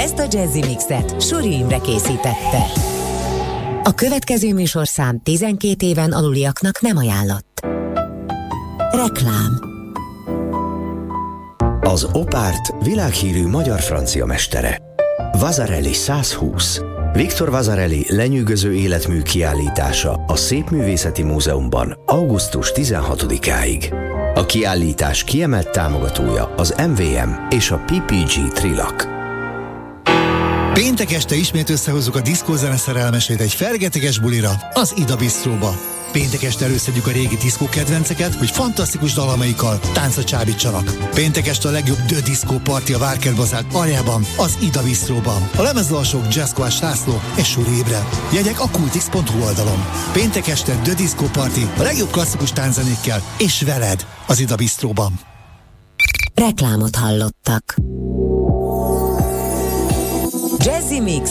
Ezt a Jazzy Mixet Suri Imre készítette. A következő műsorszám 12 éven aluliaknak nem ajánlott. Reklám. Az Opárt világhírű magyar-francia mestere. Vasarely 120. Viktor Vasarely lenyűgöző életmű kiállítása a Szépművészeti Múzeumban augusztus 16-áig. A kiállítás kiemelt támogatója az MVM és a PPG Trilak. Péntek este ismét összehozzuk a diszkózene szerelmesét egy fergeteges bulira, az Ida Bistróba. Péntek este előszedjük a régi diszkó kedvenceket, hogy fantasztikus dalamaikkal táncra csábítsanak. Péntek este a legjobb The Disco Party a Várkertbazár aljában, az Ida Bistróban. A lemezalsók Jazzkoás László és Suri Imre. Jegyek a kultix.hu oldalon. Péntek este The Disco Party a legjobb klasszikus tánczenékkel és veled az Ida Bistróban. Reklámot hallottak. Jazzy Mix